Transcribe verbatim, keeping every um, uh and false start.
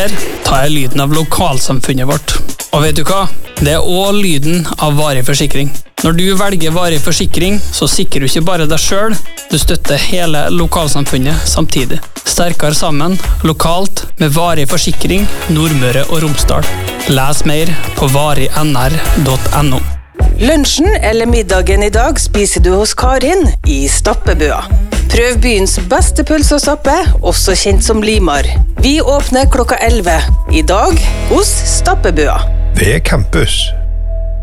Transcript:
her tar jeg lyden av lokalsamfunnet vårt. Og vet du hva? Det er også lyden av varig forsikring. Når du velger varig forsikring, så sikrer du ikke bare deg selv, du støtter hele lokalsamfunnet samtidig. Sterkere sammen, lokalt, med varig forsikring, Nordmøre og Romsdal. Les mer på varig n r punktum no. Lunsjen eller middagen i dag spiser du hos Karin i Stappebøa. Prøv byens beste pølse og stappe, også kjent som Limar. Vi åpner klokka elleve. I dag hos Stappebøa. Det er campus.